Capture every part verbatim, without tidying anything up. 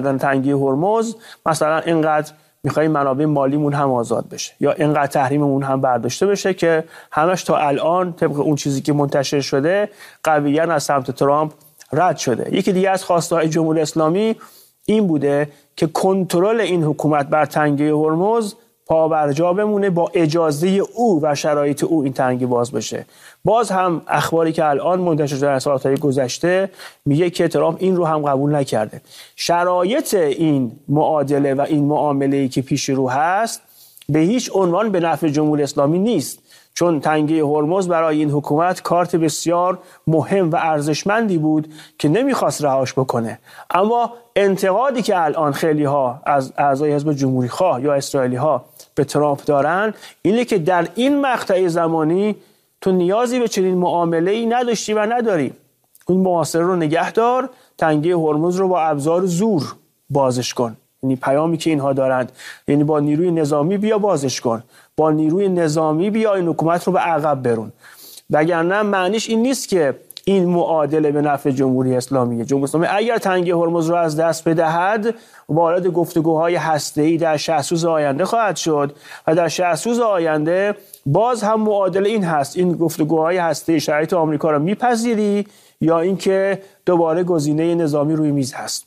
کردن تنگی هرمز مثلا اینقدر میخوایم منابع مالیمون هم آزاد بشه یا اینقدر تحریممون هم برداشته بشه که همش تا الان طبق اون چیزی که منتشر شده قویاً از سمت ترامپ رد شده. یکی دیگه از خواسته‌های جمهوری اسلامی این بوده که کنترل این حکومت بر تنگه هرمز پابرجا بمونه، با اجازه او و شرایط او این تنگه باز بشه. باز هم اخباری که الان منتشر شده در ساعت‌های گذشته میگه که ترامپ این رو هم قبول نکرده. شرایط این معادله و این معامله‌ای که پیش رو هست به هیچ عنوان به نفع جمهوری اسلامی نیست، چون تنگه هرمز برای این حکومت کارت بسیار مهم و ارزشمندی بود که نمیخواست رهاش بکنه. اما انتقادی که الان خیلی ها از اعضای حزب جمهوری خواه یا اسرائیلی ها به ترامپ دارن اینه که در این مقطع زمانی تو نیازی به چنین معامله‌ای نداشتی و نداری. اون محاصره رو نگه دار، تنگه هرمز رو با ابزار زور بازش کن. یعنی پیامی که اینها دارند، یعنی با نیروی نظامی بیا بازش کن، با نیروی نظامی بیا این حکومت رو به عقب برون. وگرنه معنیش این نیست که این معادله به نفع جمهوری اسلامیه. جمهوری اسلامی اگر تنگه هرمز رو از دست بدهد وارد گفتگوهای هسته‌ای در شصت روز آینده خواهد شد و در شصت روز آینده باز هم معادله این هست: این گفتگوهای هسته‌ای شرایط آمریکا رو میپذیری یا اینکه دوباره گزینه نظامی روی میز هست.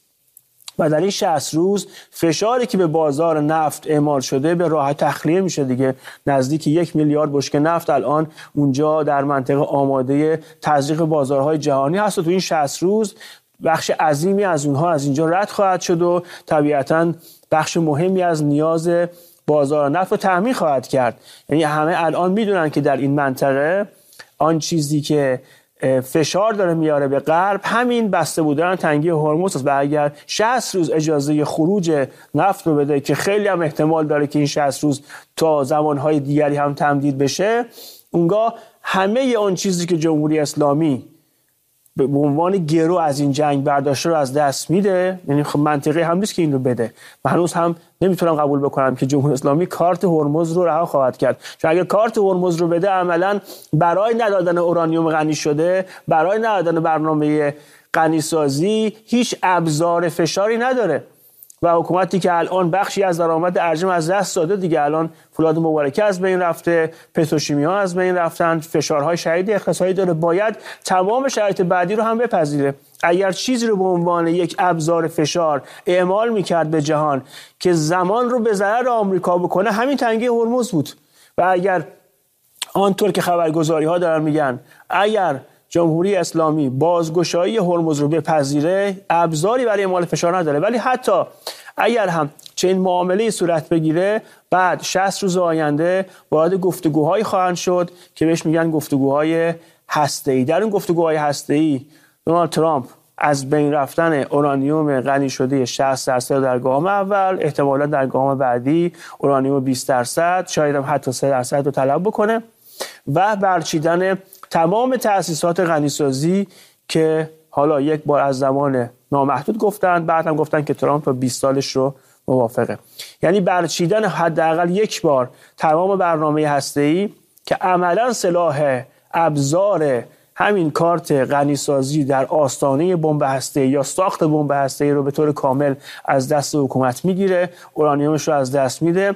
و در این شصت روز فشاری که به بازار نفت اعمال شده به راحت تخلیه میشه دیگه. نزدیک یک میلیارد بشکه نفت الان اونجا در منطقه آماده تزریق بازارهای جهانی هست و تو این شصت روز بخش عظیمی از اونها از اینجا رد خواهد شد و طبیعتاً بخش مهمی از نیاز بازار نفت رو تامین خواهد کرد. یعنی همه الان میدونن که در این منطقه آن چیزی که فشار داره میاره به غرب همین بسته بودن تنگه هرمز است. و اگر شصت روز اجازه خروج نفت رو بده که خیلی هم احتمال داره که این شصت روز تا زمانهای دیگری هم تمدید بشه، اونگاه همه اون چیزی که جمهوری اسلامی به عنوان گرو از این جنگ برداشته رو از دست میده. یعنی خب منطقی هم نیست که این رو بده و هنوز هم نمیتونم قبول بکنم که جمهوری اسلامی کارت هرمز رو رها خواهد کرد، چون اگر کارت هرمز رو بده عملاً برای ندادن اورانیوم غنی شده، برای ندادن برنامه غنی سازی هیچ ابزار فشاری نداره و حکومتی که الان بخشی از درآمد ارجم از دست داده دیگه، الان فولاد مبارکه از بین رفته، پتروشیمیا از بین رفتن، فشارهای شدید اقتصادی داره، باید تمام شرایط بعدی رو هم بپذیره. اگر چیزی رو به عنوان یک ابزار فشار اعمال میکرد به جهان که زمان رو به ضرر آمریکا بکنه، همین تنگه هرمز بود. و اگر آنطور که خبرگزاری ها دارن میگن اگر جمهوری اسلامی بازگشایی هرمز رو بپذیره ابزاری برای اعمال فشار نداره، ولی حتی اگر هم چنین معامله‌ای صورت بگیره بعد شصت روز آینده وارد گفتگوهایی خواهند شد که بهش میگن گفتگوهای هسته‌ای. در این گفتگوهای هسته‌ای دونالد ترامپ از بین رفتن اورانیوم غنی شده شصت درصد در گام اول، احتمالاً در گام بعدی اورانیوم بیست درصد، شاید هم حتی سه درصد رو طلب بکنه و برچیدن تمام تأسیسات غنیسازی که حالا یک بار از زمان نامحدود گفتن، بعد هم گفتن که ترامپ تا بیست سالش رو موافقه. یعنی برچیدن حداقل یک بار تمام برنامه هسته‌ای که عملاً سلاح ابزار همین کارت غنیسازی در آستانه بمب هسته‌ای یا ساخت بمب هسته‌ای رو به طور کامل از دست حکومت میگیره، اورانیومش رو از دست میده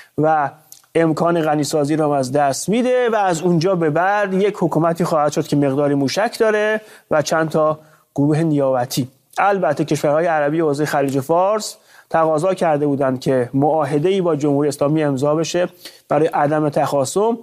و امکان غنیسازی رو از دست میده و از اونجا به بعد یک حکومتی خواهد شد که مقداری موشک داره و چند تا گروه نیابتی. البته کشورهای عربی و حوزه خلیج فارس تقاضا کرده بودند که معاهده‌ای با جمهوری اسلامی امضا بشه برای عدم تخاصم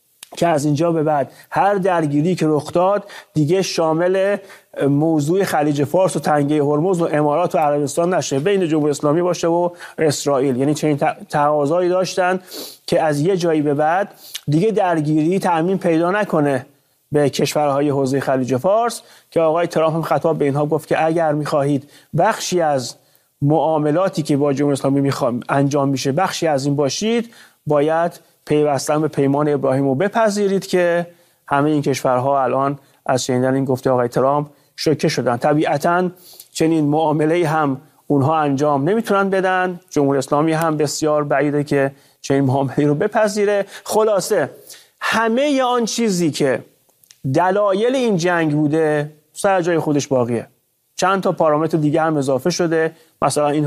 که از اینجا به بعد هر درگیری که رخ داد دیگه شامل موضوع خلیج فارس و تنگه هرمز و امارات و عربستان نشه، بین جمهوری اسلامی باشه و اسرائیل. یعنی چنین تقاضایی داشتن که از یه جایی به بعد دیگه درگیری تأمین پیدا نکنه به کشورهای حوزه خلیج فارس، که آقای ترامپ هم خطاب به اینها گفت که اگر می‌خواهید بخشی از معاملاتی که با جمهوری اسلامی می‌خوام انجام میشه بخشی از این باشید، باید پیوستن به پیمان ابراهیم رو بپذیرید که همه این کشورها الان از شنیدن این گفته آقای ترامپ شوکه شدن. طبیعتاً چنین معامله‌ای هم اونها انجام نمیتونن بدن، جمهوری اسلامی هم بسیار بعیده که چنین معامله‌ای رو بپذیره. خلاصه همه آن چیزی که دلایل این جنگ بوده سر جای خودش باقیه. چند تا پارامتر دیگه هم اضافه شده، مثلا این